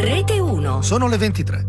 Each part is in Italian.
Rete 1. Sono le 23.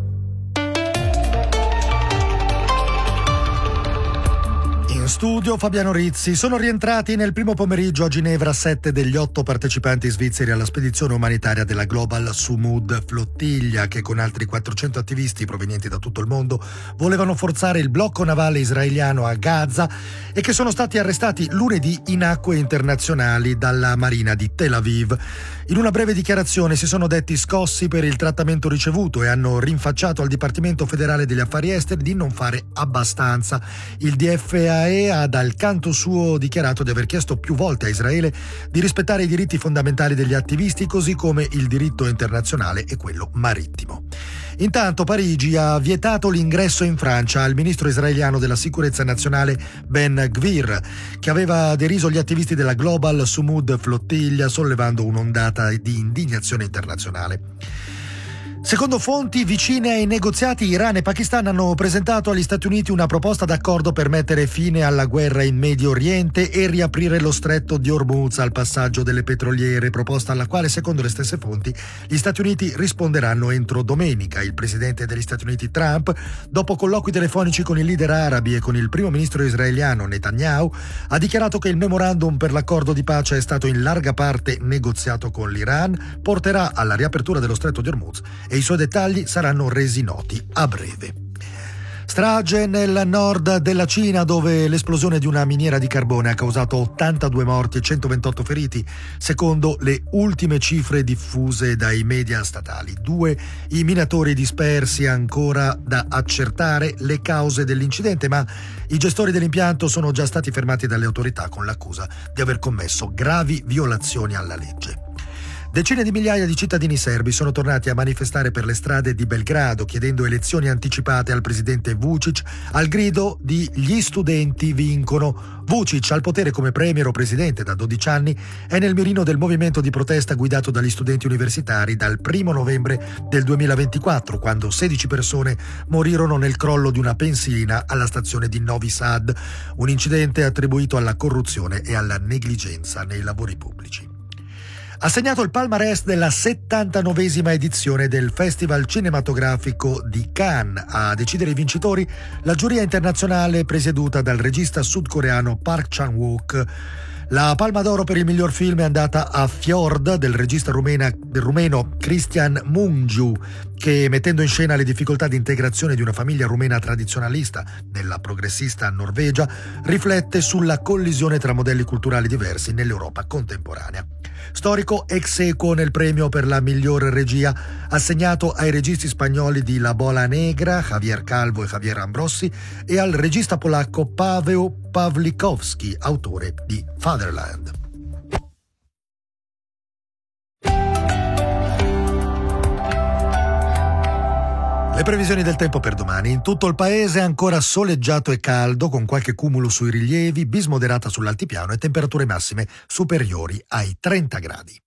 In studio Fabiano Rizzi. Sono rientrati nel primo pomeriggio a Ginevra 7 degli 8 partecipanti svizzeri alla spedizione umanitaria della Global Sumud Flottiglia, che con altri 400 attivisti provenienti da tutto il mondo volevano forzare il blocco navale israeliano a Gaza e che sono stati arrestati lunedì in acque internazionali dalla Marina di Tel Aviv. In una breve dichiarazione si sono detti scossi per il trattamento ricevuto e hanno rinfacciato al Dipartimento federale degli affari esteri di non fare abbastanza. Il DFAE ha dal canto suo dichiarato di aver chiesto più volte a Israele di rispettare i diritti fondamentali degli attivisti, così come il diritto internazionale e quello marittimo. Intanto Parigi ha vietato l'ingresso in Francia al ministro israeliano della sicurezza nazionale Ben Gvir, che aveva deriso gli attivisti della Global Sumud Flottiglia, sollevando un'ondata di indignazione internazionale. Secondo fonti vicine ai negoziati, Iran e Pakistan hanno presentato agli Stati Uniti una proposta d'accordo per mettere fine alla guerra in Medio Oriente e riaprire lo stretto di Hormuz al passaggio delle petroliere, proposta alla quale, secondo le stesse fonti, gli Stati Uniti risponderanno entro domenica. Il presidente degli Stati Uniti Trump, dopo colloqui telefonici con i leader arabi e con il primo ministro israeliano Netanyahu, ha dichiarato che il memorandum per l'accordo di pace è stato in larga parte negoziato con l'Iran, porterà alla riapertura dello stretto di Hormuz e i suoi dettagli saranno resi noti a breve. Strage nel nord della Cina, dove l'esplosione di una miniera di carbone ha causato 82 morti e 128 feriti, secondo le ultime cifre diffuse dai media statali. 2 i minatori dispersi, ancora da accertare le cause dell'incidente, ma i gestori dell'impianto sono già stati fermati dalle autorità con l'accusa di aver commesso gravi violazioni alla legge. Decine di migliaia di cittadini serbi sono tornati a manifestare per le strade di Belgrado, chiedendo elezioni anticipate al presidente Vučić al grido di "Gli studenti vincono". Vučić, al potere come premier o presidente da 12 anni, è nel mirino del movimento di protesta guidato dagli studenti universitari dal 1 novembre del 2024, quando 16 persone morirono nel crollo di una pensilina alla stazione di Novi Sad, un incidente attribuito alla corruzione e alla negligenza nei lavori pubblici. Ha segnato il palmarès della 79esima edizione del Festival cinematografico di Cannes. A decidere i vincitori la giuria internazionale presieduta dal regista sudcoreano Park Chan-wook. La Palma d'Oro per il miglior film è andata a Fjord del regista rumeno Cristian Mungiu, che, mettendo in scena le difficoltà di integrazione di una famiglia rumena tradizionalista nella progressista Norvegia, riflette sulla collisione tra modelli culturali diversi nell'Europa contemporanea. Storico ex aequo nel premio per la miglior regia, assegnato ai registi spagnoli di La Bola Negra, Javier Calvo e Javier Ambrossi, e al regista polacco Paweł Pawlikowski, autore di Fatherland. Le previsioni del tempo per domani. In tutto il paese ancora soleggiato e caldo, con qualche cumulo sui rilievi, bismoderata sull'altipiano e temperature massime superiori ai 30 gradi.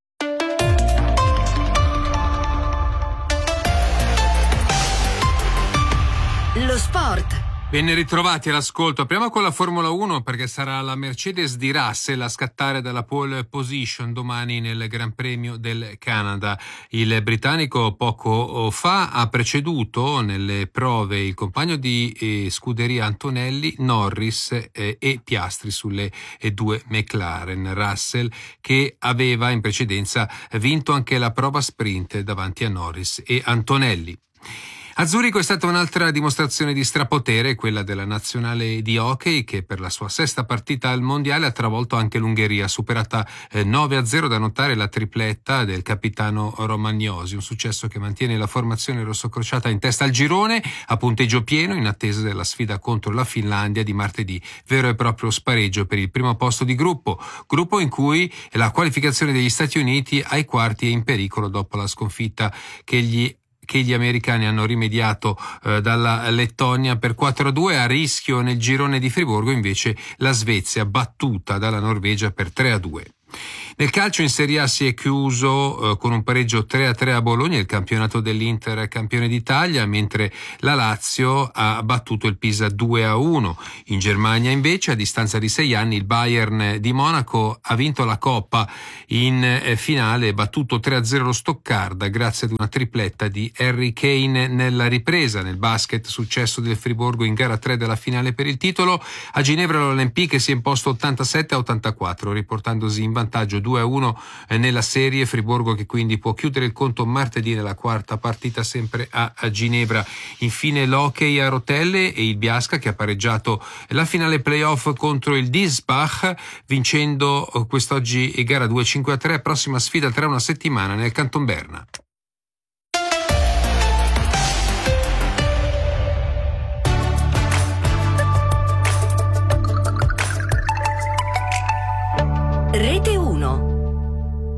Lo sport. Ben ritrovati all'ascolto. Apriamo con la Formula 1, perché sarà la Mercedes di Russell a scattare dalla pole position domani nel Gran Premio del Canada. Il britannico poco fa ha preceduto nelle prove il compagno di scuderia Antonelli, Norris e Piastri sulle 2 McLaren. Russell, che aveva in precedenza vinto anche la prova sprint davanti a Norris e Antonelli. A Zurigo è stata un'altra dimostrazione di strapotere, quella della nazionale di hockey, che per la sua 6ª partita al mondiale ha travolto anche l'Ungheria, superata 9-0, da notare la tripletta del capitano Romagnosi, un successo che mantiene la formazione rossocrociata in testa al girone a punteggio pieno in attesa della sfida contro la Finlandia di martedì, vero e proprio spareggio per il primo posto di gruppo in cui la qualificazione degli Stati Uniti ai quarti è in pericolo dopo la sconfitta che gli americani hanno rimediato dalla Lettonia per 4-2. A rischio nel girone di Friburgo invece la Svezia, battuta dalla Norvegia per 3-2. Nel calcio in Serie A si è chiuso con un pareggio 3-3 a Bologna, il campionato dell'Inter campione d'Italia, mentre la Lazio ha battuto il Pisa 2-1. In Germania invece, a distanza di 6 anni, il Bayern di Monaco ha vinto la Coppa in finale, battuto 3-0 lo Stoccarda grazie ad una tripletta di Harry Kane nella ripresa. Nel basket, successo del Friburgo in gara 3 della finale per il titolo. A Ginevra l'Olympique si è imposto 87-84, riportandosi in vantaggio 2-1 nella serie. Friburgo che quindi può chiudere il conto martedì nella quarta partita sempre a Ginevra. Infine l'hockey a rotelle e il Biasca che ha pareggiato la finale playoff contro il Diesbach, vincendo quest'oggi gara 2 5-3. Prossima sfida tra una settimana nel Canton Berna.